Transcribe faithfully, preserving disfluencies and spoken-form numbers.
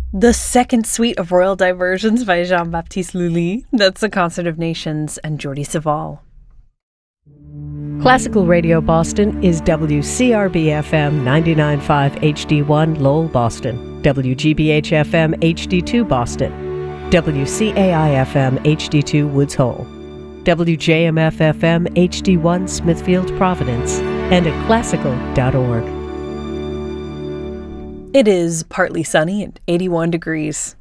The second suite of Royal Diversions by Jean-Baptiste Lully. That's the Concert of Nations and Jordi Savall. Classical Radio Boston is W C R B F M ninety-nine point five H D one Lowell, Boston, W G B H F M H D two Boston, W C A I F M H D two Woods Hole, W J M F F M H D one Smithfield, Providence, and at classical dot org. It is partly sunny and eighty-one degrees.